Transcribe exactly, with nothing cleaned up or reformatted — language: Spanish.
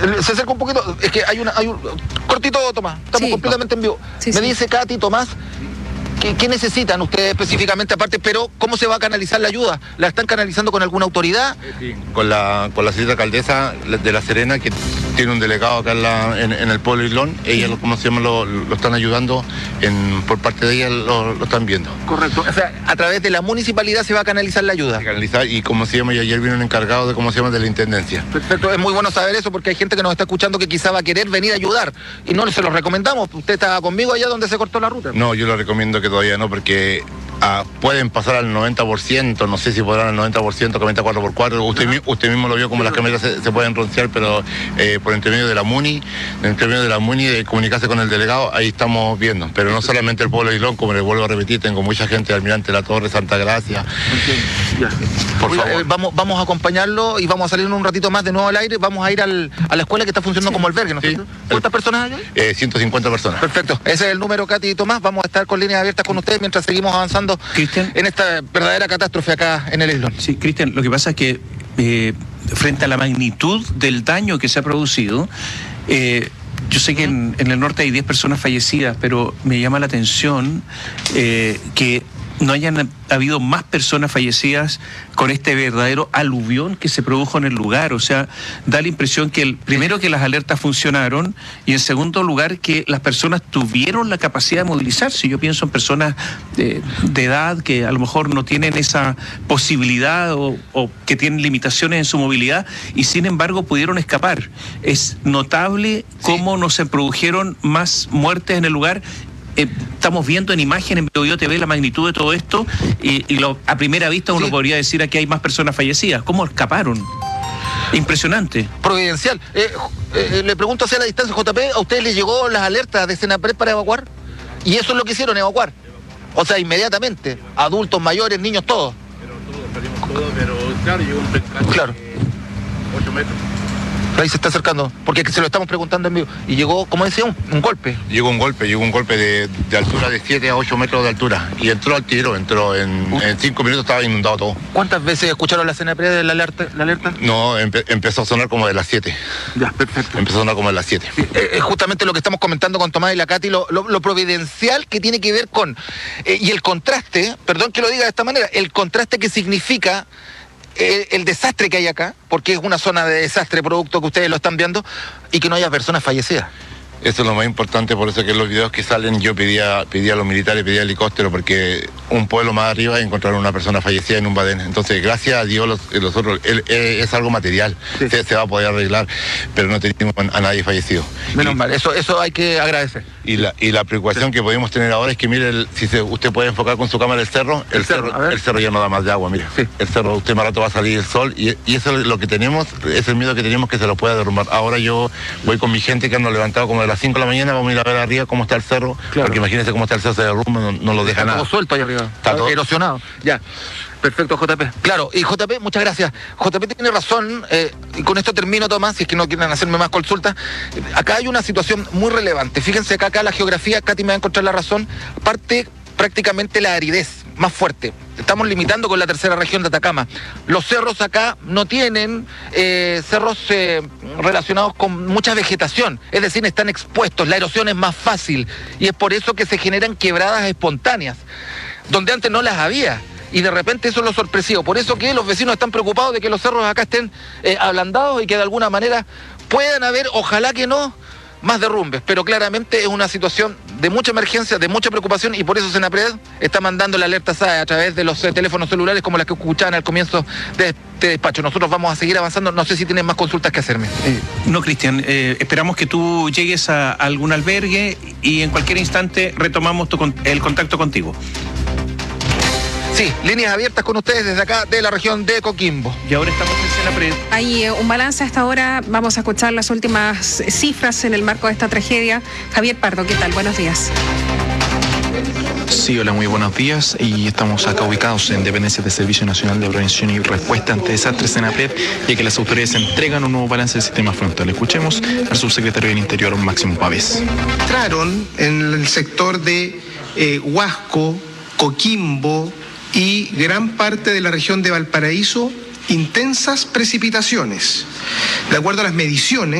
Se acerca un poquito, es que hay una, hay un cortito, Tomás, estamos sí, completamente en vivo. Sí, Me sí. dice Katy, Tomás, ¿qué, ¿qué necesitan ustedes específicamente aparte? Pero ¿cómo se va a canalizar la ayuda? ¿La están canalizando con alguna autoridad? Sí, con la con la señora alcaldesa de La Serena, que tiene un delegado acá en, la, en, en el pueblo de Islón. Ella, lo, ¿cómo se llama? Lo, lo están ayudando, en, por parte de ella lo, lo están viendo. Correcto, o sea, a través de la municipalidad se va a canalizar la ayuda. Se canalizar y como se llama, y ayer vino un encargado de, ¿cómo se llama?, de la Intendencia. Perfecto, es muy bueno saber eso porque hay gente que nos está escuchando que quizá va a querer venir a ayudar y no se los recomendamos. ¿Usted estaba conmigo allá donde se cortó la ruta? No, yo lo recomiendo que todavía no, porque ah, pueden pasar al noventa por ciento, no sé si podrán al noventa por ciento, noventa y cuatro por cuatro. Usted, mi, usted mismo lo vio como las cámaras se, se pueden pronunciar, pero eh, por entre medio de la MUNI, entre medio de la MUNI, de comunicarse con el delegado, ahí estamos viendo. Pero no solamente el pueblo de Islón, como les vuelvo a repetir, tengo mucha gente de Almirante La Torre, Santa Gracia. Ya. Por Oiga, favor. Eh, vamos, vamos a acompañarlo y vamos a salir un ratito más de nuevo al aire. Vamos a ir al, a la escuela que está funcionando sí. como albergue, ¿no es cierto? Sí. ¿Cuántas personas hay? Eh, ciento cincuenta personas. Perfecto. Ese es el número, Katy y Tomás. Vamos a estar con líneas abiertas con ustedes mientras seguimos avanzando Cristian, en esta verdadera catástrofe acá en el Islón. Sí, Cristian, lo que pasa es que eh, frente a la magnitud del daño que se ha producido, eh, yo sé que en, en el norte hay diez personas fallecidas, pero me llama la atención eh, que no hayan habido más personas fallecidas con este verdadero aluvión que se produjo en el lugar. O sea, da la impresión que el primero que las alertas funcionaron y en segundo lugar que las personas tuvieron la capacidad de movilizarse. Yo pienso en personas de, de edad que a lo mejor no tienen esa posibilidad o, o que tienen limitaciones en su movilidad y sin embargo pudieron escapar. Es notable cómo sí. no se produjeron más muertes en el lugar. Eh, estamos viendo en imagen en Biobío T V la magnitud de todo esto y, y lo, a primera vista uno sí. podría decir que hay más personas fallecidas. ¿Cómo escaparon? Impresionante. Providencial. Eh, eh, le pregunto hacia la distancia, J P, ¿a ustedes les llegó las alertas de Senapred para evacuar? Y eso es lo que hicieron, evacuar. O sea, inmediatamente. Adultos, mayores, niños, todos. Pero todos, perdimos todo, pero claro, llegó un pescado claro. de ocho metros. Ahí se está acercando, porque se lo estamos preguntando en vivo. Y llegó, como decía, un, un golpe. Llegó un golpe, llegó un golpe de, de altura de siete a ocho metros de altura. Y entró al tiro, entró en, en cinco minutos estaba inundado todo. ¿Cuántas veces escucharon la Senapred de la alerta? La alerta? No, empe, empezó a sonar como de las siete. Ya, perfecto. Empezó a sonar como de las siete. Sí, eh, es justamente lo que estamos comentando con Tomás y la Katy, lo, lo, lo providencial que tiene que ver con... Eh, y el contraste, perdón que lo diga de esta manera, el contraste que significa... El, el desastre que hay acá, porque es una zona de desastre, producto que ustedes lo están viendo, y que no haya personas fallecidas. Eso es lo más importante, por eso que en los videos que salen yo pedía, pedía a los militares, pedía helicóptero, porque un pueblo más arriba encontraron una persona fallecida en un badén. Entonces, gracias a Dios, los, los otros, el, el, es algo material, sí. se, se va a poder arreglar, pero no tenemos a nadie fallecido. Menos y, mal, eso, eso hay que agradecer. Y la, y la preocupación sí. que podemos tener ahora es que, mire, el, si se, usted puede enfocar con su cámara el cerro, el, el cerro, cerro el cerro ya no da más de agua, mire. Sí. El cerro, usted más rato va a salir el sol, y, y eso es lo que tenemos, es el miedo que tenemos que se lo pueda derrumbar. Ahora yo voy con mi gente que han levantado como de las cinco de la mañana, vamos a ir a ver arriba cómo está el cerro, claro. porque imagínense cómo está el cerro, se derrumba, no, no lo deja está nada. Todo suelto ahí arriba, está todo erosionado. Ya, perfecto, J P. Claro, y J P, muchas gracias. J P tiene razón, eh, y con esto termino, Tomás, si es que no quieren hacerme más consultas. Acá hay una situación muy relevante. Fíjense acá, acá la geografía, Katy me va a encontrar la razón, parte prácticamente la aridez más fuerte. Estamos limitando con la tercera región de Atacama. Los cerros acá no tienen eh, cerros eh, relacionados con mucha vegetación, es decir, están expuestos, la erosión es más fácil y es por eso que se generan quebradas espontáneas, donde antes no las había. Y de repente eso es lo sorpresivo. Por eso que los vecinos están preocupados de que los cerros acá estén eh, ablandados y que de alguna manera puedan haber, ojalá que no, más derrumbes, pero claramente es una situación de mucha emergencia, de mucha preocupación y por eso Senapred está mandando la alerta S A E a través de los eh, teléfonos celulares como las que escuchaban al comienzo de este despacho. Nosotros vamos a seguir avanzando, no sé si tienen más consultas que hacerme. Eh, no, Cristian, eh, esperamos que tú llegues a, a algún albergue y en cualquier instante retomamos tu, el contacto contigo. Sí, líneas abiertas con ustedes desde acá de la región de Coquimbo. Y ahora estamos en Senapred. Hay un balance hasta ahora. Vamos a escuchar las últimas cifras en el marco de esta tragedia. Javier Pardo, ¿qué tal? Buenos días. Sí, hola, muy buenos días. Y estamos acá ubicados en dependencias del Servicio Nacional de Prevención y Respuesta ante Desastres Senapred, ya que las autoridades entregan un nuevo balance del sistema frontal. Escuchemos al subsecretario del Interior, Máximo Pavés. Entraron en el sector de eh, Huasco, Coquimbo y gran parte de la región de Valparaíso intensas precipitaciones. De acuerdo a las mediciones,